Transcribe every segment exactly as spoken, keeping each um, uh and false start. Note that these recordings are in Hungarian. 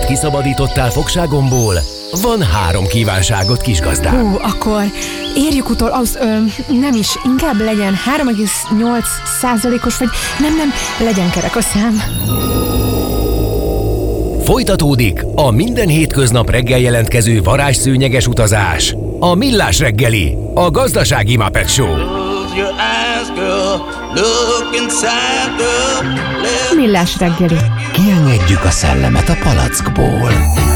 kiszabadítottál fogságomból? Van három kívánságot, kisgazdám. Hú, akkor érjük utol, az, ö, nem is, inkább legyen három egész nyolc százalékos, vagy nem, nem, legyen kerek a szám. Folytatódik a minden hétköznap reggel jelentkező varázsszőnyeges utazás. A Millás reggeli, a gazdasági Muppet Show. Millás reggeli. Kiengedjük a szellemet a palackból.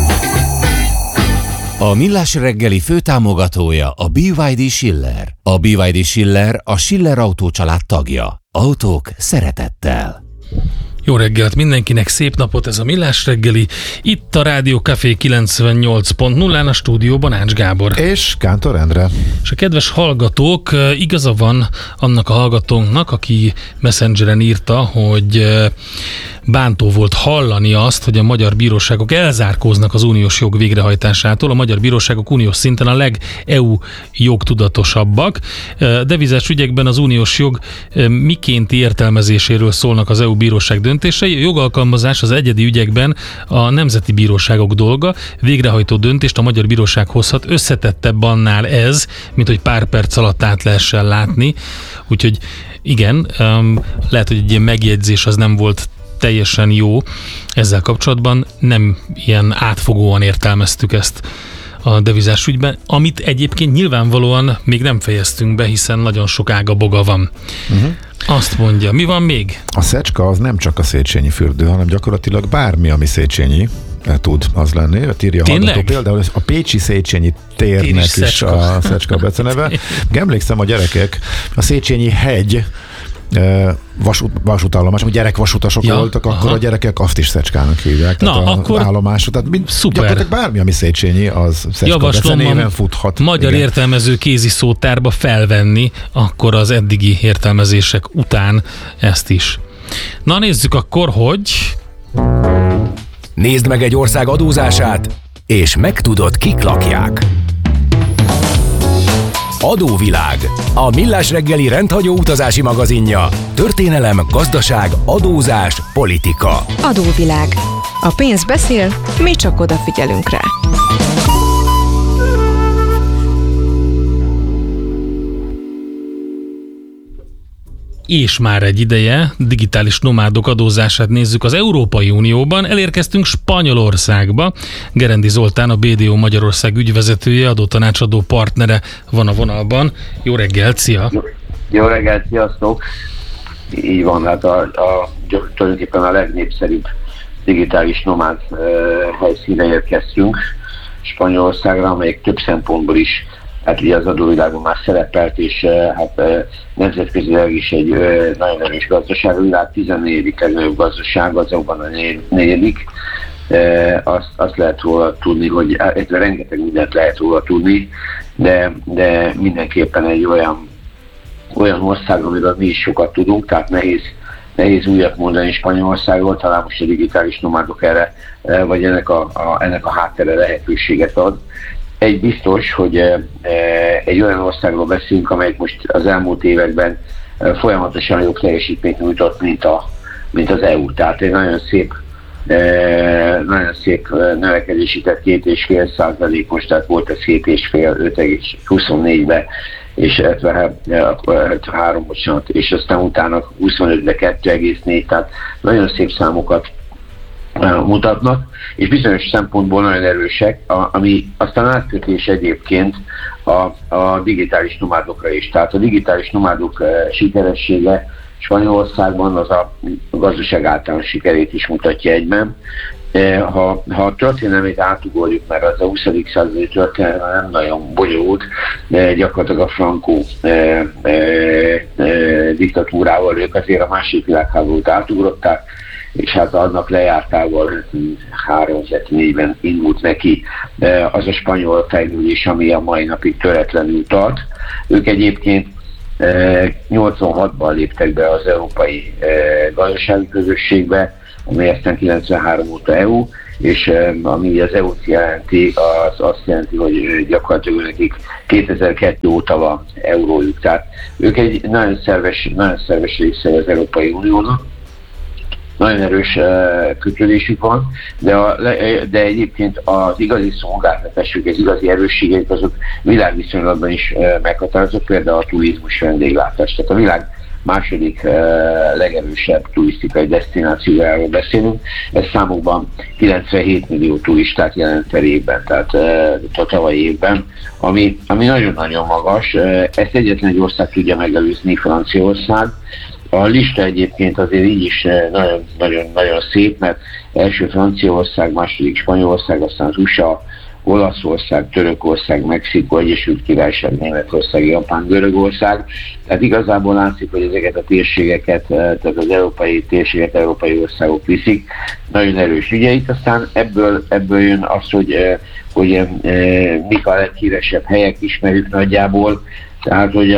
A Millás reggeli főtámogatója a bé vé dé Schiller. A bé vé dé Schiller a Schiller Autó család tagja. Autók szeretettel. Jó reggelt mindenkinek, szép napot, ez a Millás reggeli. Itt a Rádió Café kilencvennyolc pont nullán, a stúdióban Ács Gábor. És Kántor Endre. És a kedves hallgatók, igaza van annak a hallgatónknak, aki Messengeren írta, hogy bántó volt hallani azt, hogy a magyar bíróságok elzárkóznak az uniós jog végrehajtásától. A magyar bíróságok uniós szinten a leg-é u jogtudatosabbak. Devizás ügyekben az uniós jog mikénti értelmezéséről szólnak az é u bíróság döntései. A jogalkalmazás az egyedi ügyekben a nemzeti bíróságok dolga. Végrehajtó döntést a magyar bíróság hozhat. Összetettebb annál ez, mint hogy pár perc alatt át lehessen látni. Úgyhogy igen, lehet, hogy egy ilyen megjegyzés az nem volt teljesen jó ezzel kapcsolatban, nem ilyen átfogóan értelmeztük ezt a devizás ügyben, amit egyébként nyilvánvalóan még nem fejeztünk be, hiszen nagyon sok ága boga van. Uh-huh. Azt mondja, mi van még? A Szecska az nem csak a Széchenyi fürdő, hanem gyakorlatilag bármi, ami Széchenyi tud az lenni. Írja a hallgató például a Pécsi Széchenyi térnek is Szecska. A Szecska beceneve. Emlékszem, a gyerekek, a Széchenyi hegy vasút, vasútállomás, hogy gyerekvasutasok ja, voltak, aha. Akkor a gyerekek azt is Szecskának hívják. Na, tehát akkor az állomások, tehát mind, gyakorlatilag bármi, ami Széchenyi, az Szecska becenéven futhat. Magyar igen. Értelmező kézi szótárba felvenni, akkor az eddigi értelmezések után ezt is. Na nézzük akkor, hogy... Nézd meg egy ország adózását, és megtudod, kik lakják. Adóvilág, a Millás reggeli rendhagyó utazási magazinja. Történelem, gazdaság, adózás, politika. Adóvilág. A pénz beszél, mi csak odafigyelünk rá. És már egy ideje digitális nomádok adózását nézzük az Európai Unióban. Elérkeztünk Spanyolországba. Gerendi Zoltán, a bé dé o Magyarország ügyvezetője, adótanácsadó partnere van a vonalban. Jó reggelt, szia! Jó, jó reggelt, sziasztok! Így van, hát a, a, tulajdonképpen a legnépszerűbb digitális nomád uh, helyszínre érkeztünk Spanyolországra, amelyek több szempontból is hát ugye az adóvilágon már szerepelt, és hát nemzetközileg is egy nagyon erős gazdaság, a világ tizennegyedik legnagyobb gazdaság, azonban a negyedik. Azt, azt lehet róla tudni, hogy rengeteg mindent lehet róla tudni, de, de mindenképpen egy olyan, olyan ország, amiről mi is sokat tudunk, tehát nehéz, nehéz újat mondani Spanyolországról, talán most a digitális nomádok erre, vagy ennek a, a, ennek a háttere lehetőséget ad. Egy biztos, hogy egy olyan országról beszélünk, amelyik most az elmúlt években folyamatosan jobb teljesítményt nyújtott, mint, a, mint az é u. Tehát egy nagyon szép, nagyon szép növekedési, tehát két és fél százalékos, tehát volt ez hét és fél, öt egész huszonnégyben, és hetvenhárom, bocsánat, és aztán utána huszonötben kettő egész négy, tehát nagyon szép számokat mutatnak, és bizonyos szempontból nagyon erősek, ami aztán átkötés egyébként a, a digitális nomádokra is. Tehát a digitális nomádok sikeressége Spanyolországban az a gazdaság általános sikerét is mutatja egyben. Ha, ha a történelmét átugorjuk, mert az a huszadik századi történelme nem nagyon bonyolult, de gyakorlatilag a Franco e, e, e, diktatúrával ők azért a második világháborút átugrották, és hát annak lejártával háromszázhetvennégyben indult neki az a spanyol fejlődés, ami a mai napig töretlenül tart. Ők egyébként nyolcvanhatban léptek be az európai gazdasági közösségbe, ami aztán kilencvenhárom óta é u, és ami az é u-t jelenti, az azt jelenti, hogy gyakorlatilag nekik kétezer-kettő óta van eurójuk. Tehát ők egy nagyon szerves, nagyon szerves része az Európai Uniónak. nagyon erős kötődésük van, de, a, de egyébként az igazi szolgáltatásuk, az igazi erősségeik azok világviszonylatban is meghatározók, például a turizmus, vendéglátás. Tehát a világ második uh, legerősebb turisztikai desztinációjáról beszélünk. Ez számukban kilencvenhét millió turistát jelent per évben, tehát uh, a tavalyi évben, ami, ami nagyon-nagyon magas. Uh, ezt egyetlen egy ország tudja megelőzni, Franciaország. A lista egyébként azért így is nagyon-nagyon szép, mert első Franciaország, második Spanyolország, aztán az u es á, Olaszország, Törökország, Mexikó, Egyesült Királyság, Németország, Japán, Görögország. Tehát igazából látszik, hogy ezeket a térségeket, tehát az európai térséget, európai országok viszik. Nagyon erős ügyeik, aztán ebből, ebből jön az, hogy, hogy mik a leghíresebb helyek, ismerjük nagyjából. Tehát, hogy a,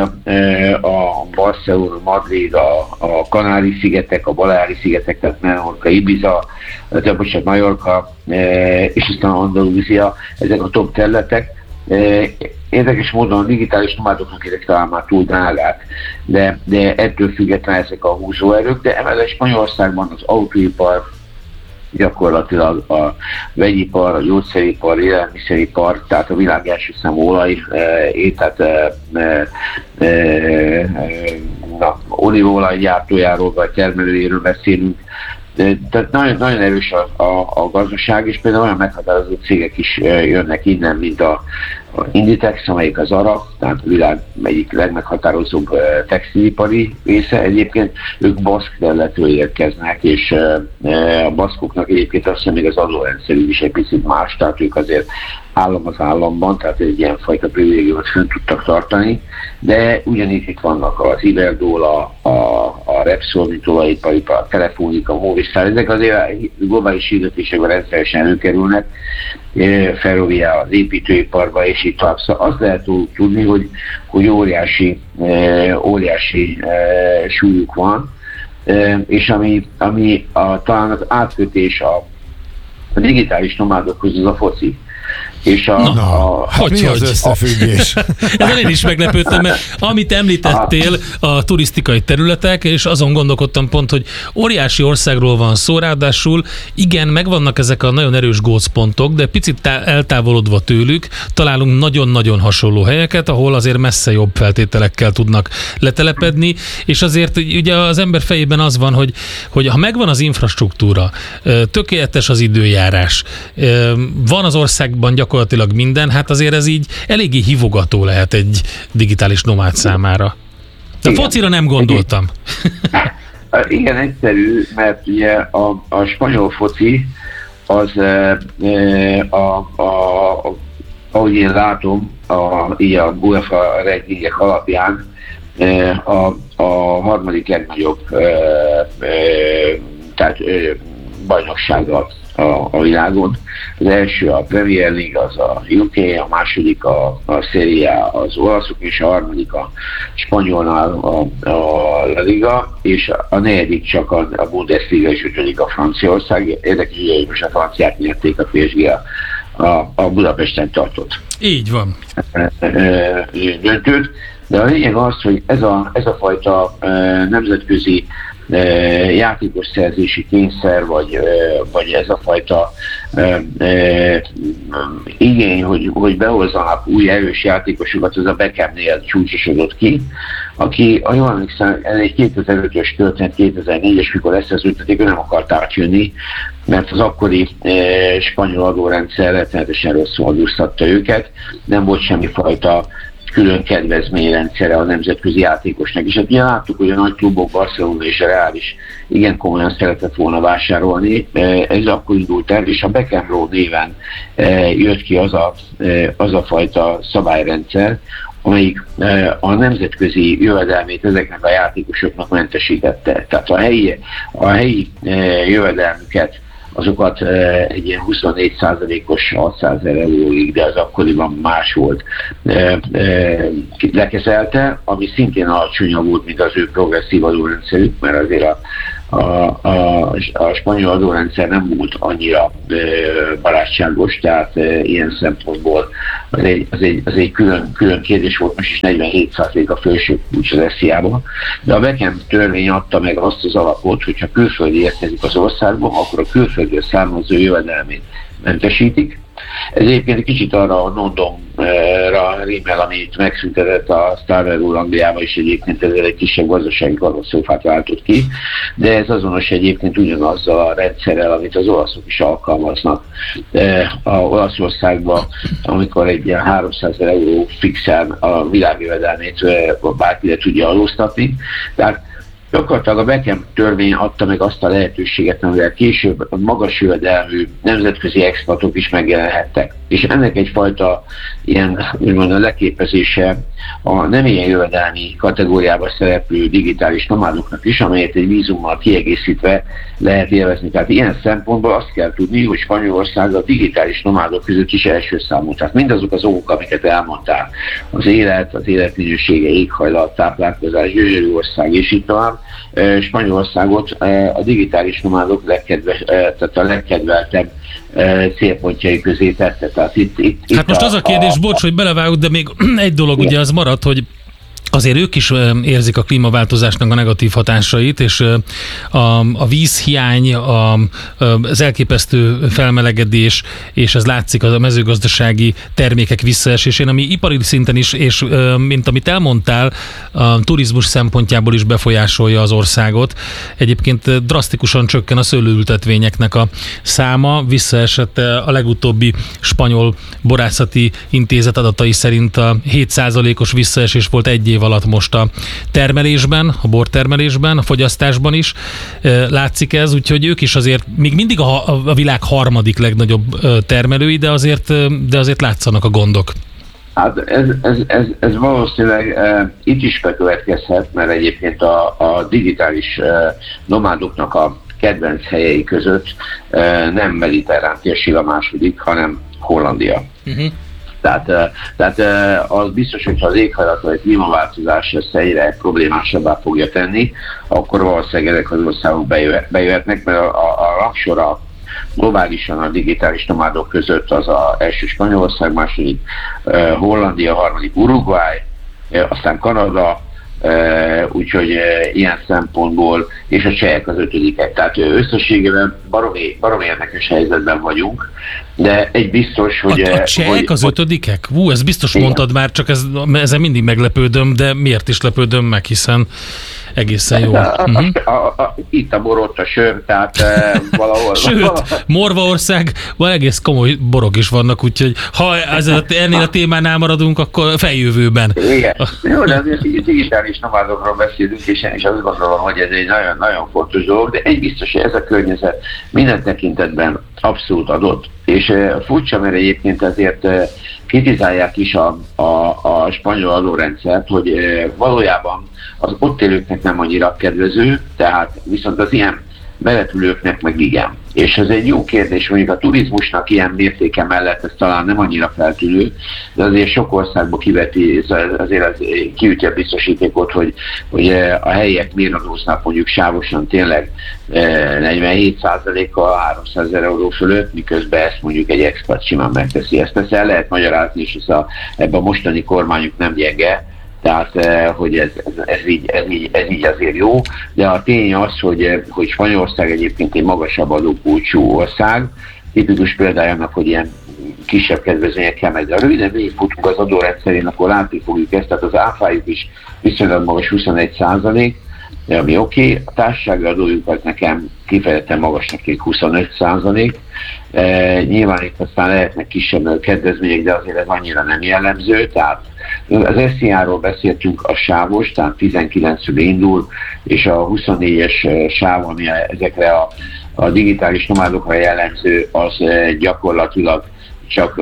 a Barcelona, Madrid, a, a Kanári-szigetek, a Baleári-szigetek, tehát Menorca, Ibiza, tehát bocsánat, Mallorca, és aztán Andalúzia, ezek a top területek. Érdekes módon a digitális nomádoknak ezek talán már túl drágák, de, de ettől függetlenül ezek a húzóerők, de emellett Spanyolországban az autóipar, gyakorlatilag a vegyipar, a gyógyszeripar, élelmiszeripar, tehát a világ első számú olaj, tehát e, e, e, olívaolaj gyártójáról vagy termelőjéről beszélünk. Tehát nagyon, nagyon erős a, a, a gazdaság, és például olyan meghatározó cégek is jönnek innen, mint a, a Inditex, amelyik az Zara, tehát a világ egyik legmeghatározóbb textilipari része. Egyébként ők baszk területről érkeznek, és a baszkoknak egyébként azt hiszem még az adórendszerű is egy picit más, tehát ők azért állam az államban, tehát egy ilyen fajta privilégiumot fönn tudtak tartani, de ugyanígy itt vannak az Iberdrola, a, a Repsol, mint olajipari, a Telefonica, a Movistar, ezek azért globális hirdetésekben rendszeresen előkerülnek, Ferrovia az építőiparba, és itt tovább. Szóval azt lehet tudni, hogy, hogy óriási, óriási súlyuk van, és ami, ami a, talán az átkötés a, a digitális nomádokhoz az a foci. És a, Na, a, hogy, mi hogy? az összefüggés? Ezen én is meglepődtem, mert amit említettél, a turisztikai területek, és azon gondolkodtam pont, hogy óriási országról van szó, ráadásul igen, megvannak ezek a nagyon erős gócpontok, de picit tá- eltávolodva tőlük találunk nagyon-nagyon hasonló helyeket, ahol azért messze jobb feltételekkel tudnak letelepedni, és azért ugye az ember fejében az van, hogy, hogy ha megvan az infrastruktúra, tökéletes az időjárás, van az országban gyakorlatilag minden, hát azért ez így eléggé hívogató lehet egy digitális nomád számára. De igen, focira nem gondoltam. Igen, egyszerű, mert ugye a, a spanyol foci az, e, a, a, a, ahogy én látom, a, így a UEFA rankingek alapján e, a, a harmadik legnagyobb e, e, tehát e, bajnoksága a, a világon. Az első a Premier League, az a u ká, a második a, a Serie A, az olaszok, és a harmadik a spanyolnál a, a La Liga, és a negyedik csak a, a Bundesliga, és ötödik a Franciaország. Érdekes, hogy most a franciák nyerték a pé es gé a, a, a Budapesten tartott. Így van. Döntőt, de a lényeg az, hogy ez a, ez a fajta nemzetközi játékos szerzési kényszer, vagy, vagy ez a fajta e, e, igény, hogy, hogy behozzanak új erős játékosokat, az a Beckhamnél csúcsosodott ki, aki, a jól emlékszem, ez egy kétezer-ötös történet, kétezer-négyes, mikor leszerződtették, ő nem akart átjönni, mert az akkori e, spanyol adórendszer rettenetesen rosszul adóztatta őket, nem volt semmifajta külön kedvezményrendszere a nemzetközi játékosnak. És hát ugye láttuk, hogy a nagy klubok, Barcelona és a Real is igen komolyan szeretett volna vásárolni. Ez akkor indult el, és a Beckham Road néven jött ki az a, az a fajta szabályrendszer, amelyik a nemzetközi jövedelmét ezeknek a játékosoknak mentesítette. Tehát a helyi, a helyi jövedelmüket azokat egy ilyen huszonnégy százalékos hatszázezer euróig, de az akkoriban más volt, lekezelte, ami szintén alacsonyabb volt, mint az ő progresszív adórendszerük, mert azért a, a, a, a spanyol adórendszer nem volt annyira e, barátságos, tehát e, ilyen szempontból az egy, az egy, az egy külön, külön kérdés volt, most is negyvenhét százalék a felső kulcs az es zé á-ban, de a Beckham törvény adta meg azt az alapot, hogyha külföldi érkezik az országba, akkor a külföldről származó jövedelmét mentesítik. Ez egyébként egy kicsit arra a non-domra rímel, amit megszüntetett a Starmer úr Angliában, és egyébként ezzel egy kisebb gazdasági katasztrófát váltott ki, de ez azonos egyébként ugyanazzal a rendszerrel, amit az olaszok is alkalmaznak a Olaszországban, amikor egy ilyen háromszázezer euró fixen a világjövedelmét bárki le tudja adóztatni. Tehát gyakorlatilag a Beckham törvény adta meg azt a lehetőséget, amivel később magas jövedelmű nemzetközi expatok is megjelenhettek. És ennek egyfajta ilyen, úgymond a leképezése a nem ilyen jövedelmi kategóriában szereplő digitális nomádoknak is, amelyet egy vízummal kiegészítve lehet élvezni. Tehát ilyen szempontból azt kell tudni, hogy Spanyolország a digitális nomádok között is első számú. Tehát mindazok az okok, amiket elmondtál, az élet, az életminősége, éghajlat, táplálkozás, gyönyörű ország és így tovább, Spanyolországot a digitális nomádok legkedve, tehát a legkedveltebb célpontjai közé tette. Tehát itt, itt, hát itt most a, az a kérdés, a, bocs, hogy belevágok, de még egy dolog ugye az marad, hogy azért ők is érzik a klímaváltozásnak a negatív hatásait, és a, a vízhiány, a, az elképesztő felmelegedés, és ez látszik a mezőgazdasági termékek visszaesésén, ami ipari szinten is, és mint amit elmondtál, a turizmus szempontjából is befolyásolja az országot. Egyébként drasztikusan csökken a szőlőültetvényeknek a száma, visszaesett a legutóbbi spanyol borászati intézet adatai szerint a hét százalékos visszaesés volt egy év alatt most a termelésben, a bortermelésben, a fogyasztásban is látszik ez, úgyhogy ők is azért még mindig a, a világ harmadik legnagyobb termelői, de azért, de azért látszanak a gondok. Hát ez, ez, ez, ez valószínűleg e, itt is bekövetkezhet, mert egyébként a, a digitális e, nomádoknak a kedvenc helyei között e, nem mediterrán térség a második, hanem Hollandia. Uh-huh. Tehát, tehát az biztos, hogyha az éghajlat vagy klímaváltozás ezt egyre problémásabbá fogja tenni, akkor valószínűleg ezek az országok bejöhetnek, mert a, a, a rangsora globálisan a digitális nomádok között az a első Spanyolország, második Hollandia, harmadik Uruguay, aztán Kanada, úgyhogy ilyen szempontból, és a csehek az ötödikek. Tehát összességében baromi, baromi érdekes helyzetben vagyunk, de egy biztos, hogy... A, a csehek az ötödikek? Hú, ezt biztos igen. Mondtad már, csak ez, ezen mindig meglepődöm, de miért is lepődöm meg, hiszen egészen jó. A, a, a, a, a, itt a bor, ott a sör, tehát e, valahol... Sőt, valahol. Morvaországban egész komoly borok is vannak, úgyhogy ha ezzel, ennél a témánál maradunk, akkor feljövőben. Igen. Jó, de azért digitális nomádokról beszélünk, és én is azt gondolom, hogy ez egy nagyon, nagyon fontos dolog, de egy biztos, hogy ez a környezet minden tekintetben abszolút adott. És e, furcsa, mert egyébként ezért e, kritizálják is a, a, a spanyol adórendszert, hogy e, valójában az ott élőknek nem annyira kedvező, tehát viszont az ilyen beletülőknek meg igen. És ez egy jó kérdés, mondjuk a turizmusnak ilyen mértéke mellett ez talán nem annyira feltűnő, de azért sok országban kiveti, azért az kiüti a biztosítékot, hogy, hogy a helyiek miért adóznak mondjuk sávosan tényleg negyvenhét százalékkal háromszázezer euró fölött, miközben ezt mondjuk egy expat simán megteszi. Ezt persze el lehet magyarázni, és ez a, ebben a mostani kormányuk nem gyenge, tehát, hogy ez, ez, ez, így, ez, így, ez így azért jó, de a tény az, hogy, hogy Spanyolország egyébként egy magasabb adókulcsú ország, tipikus példája annak, hogy ilyen kisebb kedvezményekkel megy, de röviden végigfutunk az adórendszerén, akkor látni fogjuk ezt, tehát az áfájuk is viszonylag magas huszonegy százalék, de ami oké, okay. A társasági adójukat nekem kifejezetten magasnak kék huszonöt százalék. E, nyilván itt aztán lehetnek kisebb kedvezmények, de azért ez annyira nem jellemző, tehát az es zé á-ról beszéltünk, a sávos, tehát tizenkilencről indul, és a huszonnégyes sáv, ami ezekre a, a digitális nomádokra jellemző, az gyakorlatilag csak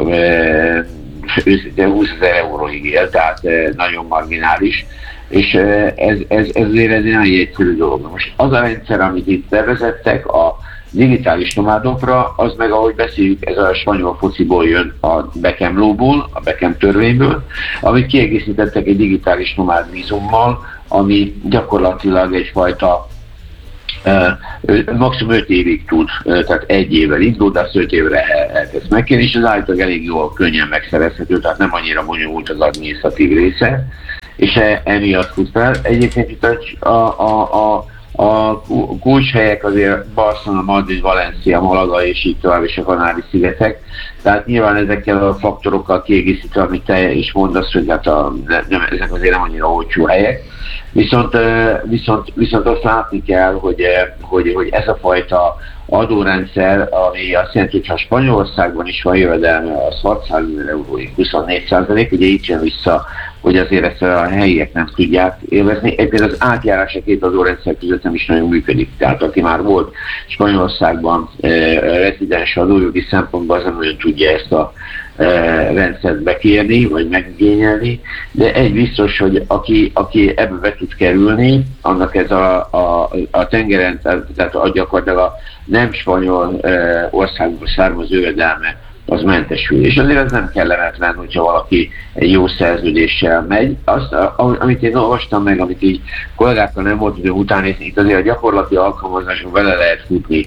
e, húszezer euróig él, tehát e, nagyon marginális. És ez, ez, ez azért ez egy egyszerű dolog. Most az a rendszer, amit itt bevezettek a digitális nomádokra, az meg, ahogy beszéljük, ez a spanyol fociból jön a Beckham lóból, a Beckham törvényből, amit kiegészítettek egy digitális nomád vízummal, ami gyakorlatilag egyfajta maximum öt évig tud, tehát egy évvel indul, de azt öt évre elkezd megkérni, és az állítólag elég jól, könnyen megszerezhető, tehát nem annyira bonyolult az adminisztratív része, és emiatt fut fel. Egyébként itt a, a, a, a kulcshelyek azért Barcelona, Madrid, Valencia, Malaga és így tovább, és a Kanári-szigetek. Tehát nyilván ezekkel a faktorokkal kiegészítve, amit te is mondasz, hogy hát a, nem, ezek azért nem annyira olcsó helyek. Viszont, viszont, viszont azt látni kell, hogy, hogy, hogy ez a fajta adórendszer, ami azt jelenti, hogy ha Spanyolországban is van jövedelme, az hatszázezer euróig huszonnégy százalék, ugye itt jön vissza, hogy azért ezt a helyiek nem tudják élvezni. Egyébként az átjárás a két adórendszer között nem is nagyon működik. Tehát aki már volt Spanyolországban e, rezidens adójogi szempontból, az nem nagyon tudja ezt a e, rendszert bekérni, vagy megigényelni. De egy biztos, hogy aki, aki ebbe be tud kerülni, annak ez a, a, a tengeren, tehát a gyakorlatilag a nem spanyol e, országból származó jövedelme, az mentesül. És azért ez nem kellemetlen, hogyha valaki egy jó szerződéssel megy. Azt, amit én olvastam meg, amit így kollégákkal nem volt idő utánézni, itt azért a gyakorlati alkalmazásban vele lehet futni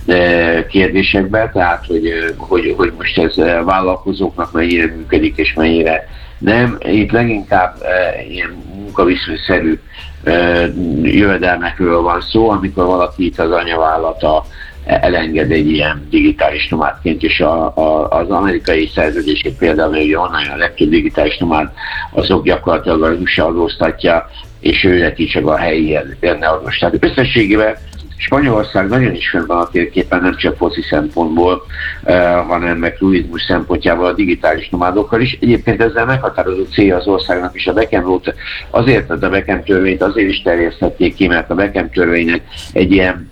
kérdésekbe, tehát hogy, hogy, hogy most ez vállalkozóknak mennyire működik és mennyire nem. Itt leginkább ilyen munkaviszonyszerű jövedelmekről van szó, amikor valaki itt az anyavállalata elenged egy ilyen digitális nomádként, és a, a, az amerikai szerződését például, hogy onnan a legtöbb digitális nomád, azok gyakorlatilag az u es á adóztatja, és ő neki csak a helyi benne adós. Tehát összességében Spanyolország nagyon is fönn van a térképen, nem csak foci szempontból, uh, hanem meg turizmus szempontjából a digitális nomádokkal is. Egyébként ezzel meghatározó célja az országnak is a Beckham, azért a Beckham törvényt azért is terjesztették ki, mert a Beckham törvénynek egy ilyen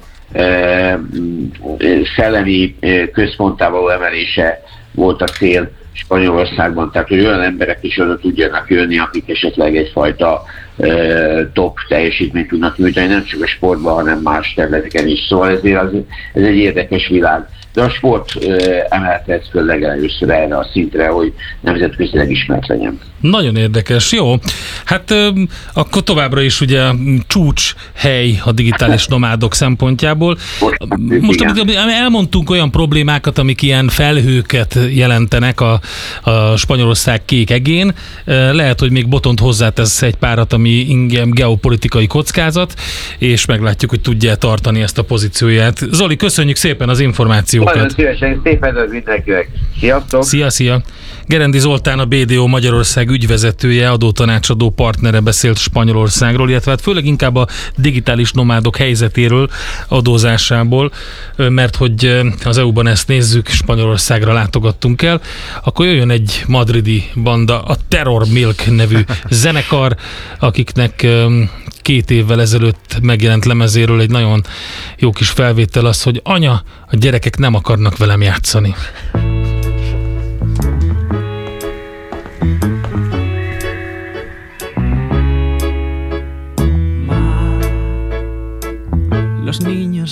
szellemi központtávaló emelése volt a cél Spanyolországban, tehát hogy olyan emberek is oda tudjanak jönni, akik esetleg egyfajta top teljesítményt tudnak nyújtani, nem csak a sportban, hanem más területeken is. Szóval ezért az, ez egy érdekes világ. De a sport emelte ezt föl legelőször erre a szintre, hogy nemzetközileg ismert legyen. Nagyon érdekes, jó. Hát akkor továbbra is ugye csúcs hely a digitális nomádok szempontjából. Most amit elmondtunk olyan problémákat, amik ilyen felhőket jelentenek a, a Spanyolország kék egén, lehet, hogy még Botont hozzátesz egy párat, ami ingyen geopolitikai kockázat, és meglátjuk, hogy tudja tartani ezt a pozícióját. Zoli, köszönjük szépen az információt. Nagyon szívesen, szépen az mindenkinek. Sziasztok! Szia, szia! Gerendi Zoltán, a bé dé o Magyarország ügyvezetője, adótanácsadó partnere beszélt Spanyolországról, illetve hát főleg inkább a digitális nomádok helyzetéről, adózásából, mert hogy az é u-ban ezt nézzük, Spanyolországra látogattunk el, akkor jöjjön egy madridi banda, a Terror Milk nevű zenekar, akiknek két évvel ezelőtt megjelent lemezéről egy nagyon jó kis felvétel az, hogy anya, a gyerekek nem akarnak velem játszani. Los niños